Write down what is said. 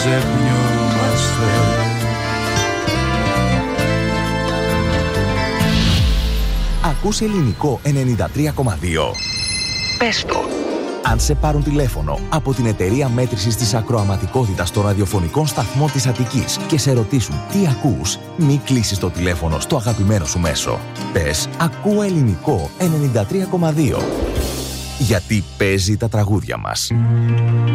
ξεχνιόμαστε. Ακούς Ελληνικό 93,2. Πες το. Αν σε πάρουν τηλέφωνο από την εταιρεία μέτρησης της ακροαματικότητας των ραδιοφωνικών σταθμών της Αττικής και σε ρωτήσουν τι ακούς, μη κλείσεις το τηλέφωνο στο αγαπημένο σου μέσο. Πες «Ακούω Ελληνικό 93,2». Γιατί παίζει τα τραγούδια μας.